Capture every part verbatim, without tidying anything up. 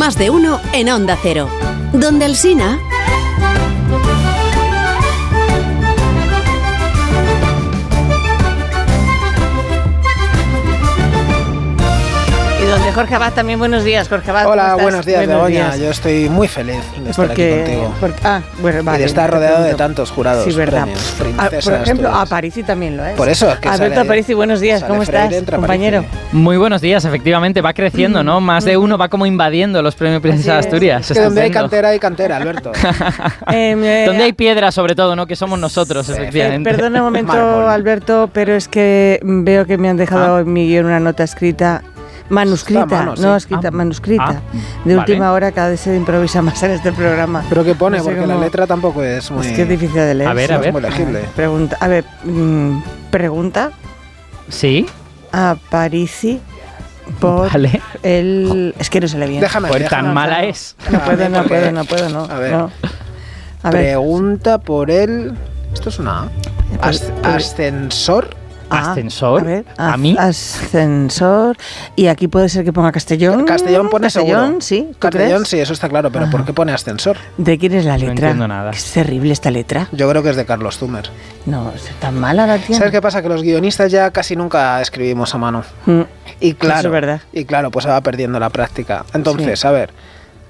Más de uno en Onda Cero. Donde Alsina. Donde Jorge Abad también. Buenos días, Jorge Abad. Hola, buenos días, Begoña. Yo estoy muy feliz de estar porque, aquí contigo. Porque, ah, bueno, vale, y de estar rodeado de tantos jurados. Sí, verdad. Premios, ah, por ejemplo, a Parisi también lo es. Por eso es que Alberto sale, Parisi, buenos días. ¿Cómo estás, compañero? Muy buenos días, efectivamente. Va creciendo, ¿no? Más de uno va como invadiendo los premios Princesa de Asturias. Es que donde hay cantera, hay cantera, Alberto. eh, donde hay piedra, sobre todo, ¿no? Que somos nosotros, sí, efectivamente. Eh, perdona un momento, Alberto, pero es que veo que me han dejado ah. en mi guión una nota escrita. Manuscrita, mano, sí. no escrita, ah, manuscrita. Ah, de vale. última hora, cada vez se improvisa más en este programa. ¿Pero qué pone? No sé Porque cómo... la letra tampoco es muy... Es que es difícil de leer. A ver, sí, a ver. Es muy legible. Pregunta, a ver, mmm, pregunta. ¿Sí? A Parisi por vale. el... Es que no se le viene. Déjame, pues déjame. tan mala es. No puedo, no puedo, no puedo, no. A ver. No. A ver. Pregunta por el... Esto es una... As- ascensor... Ah, ¿Ascensor? A, ver, ¿A mí? Ascensor. Y aquí puede ser que ponga Castellón. Castellón pone Castellón, seguro. sí. Castellón, crees? sí, eso está claro. Pero ah. ¿por qué pone ascensor? ¿De quién es la letra? No entiendo nada. Es terrible esta letra. Yo creo que es de Carlos Zumer. No, es tan mala la tía. ¿Sabes qué pasa? Que los guionistas ya casi nunca escribimos a mano. Mm. Y claro, eso es verdad. Y claro, pues se va perdiendo la práctica. Entonces, sí. a ver.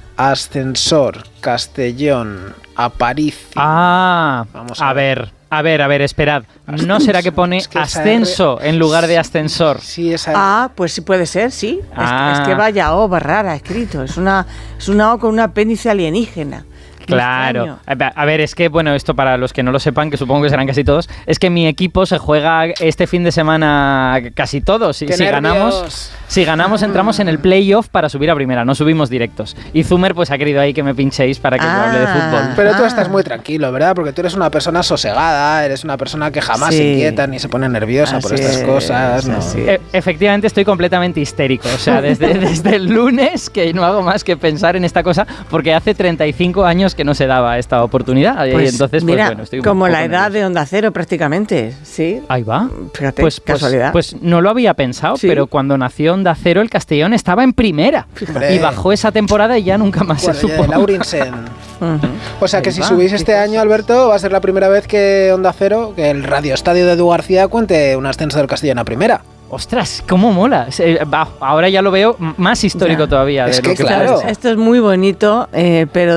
Ascensor, Castellón, Aparicio. Ah, Vamos a, a ver. ver. A ver, a ver, esperad. ¿No será que pone es que ascenso R... en lugar de ascensor? Sí, esa Ah, pues sí puede ser, sí. Ah. Es, es que vaya O rara escrito. Es una, es una O con un apéndice alienígena. Claro. A ver, es que, bueno, esto para los que no lo sepan, que supongo que serán casi todos, es que mi equipo se juega este fin de semana casi todos. Si, si ganamos, si ganamos entramos en el playoff para subir a primera, no subimos directos. Y Zumer pues ha querido ahí que me pinchéis para que ah, yo hable de fútbol. Pero tú ah. estás muy tranquilo, ¿verdad? Porque tú eres una persona sosegada, eres una persona que jamás sí. se inquieta ni se pone nerviosa así por estas es, cosas. ¿no? E- efectivamente estoy completamente histérico, o sea, desde, desde el lunes que no hago más que pensar en esta cosa, porque hace treinta y cinco años que no se daba esta oportunidad. Pues, y entonces, mira, pues bueno, estoy como la edad nervioso. de Onda Cero prácticamente, ¿sí? Ahí va. Fíjate, pues, casualidad. Pues, pues no lo había pensado, ¿sí? pero cuando nació Onda Cero, el Castellón estaba en primera. Fíjate. Y bajó esa temporada y ya nunca más bueno, se supo. Laurinsen. uh-huh. O sea que Ahí si va, subís este chicos. año, Alberto, va a ser la primera vez que Onda Cero, que el radioestadio de Edu García cuente un ascenso del Castellón a primera. Ostras, cómo mola. Ahora ya lo veo más histórico ya. todavía. Es de que lo que claro. Esto es muy bonito, eh, pero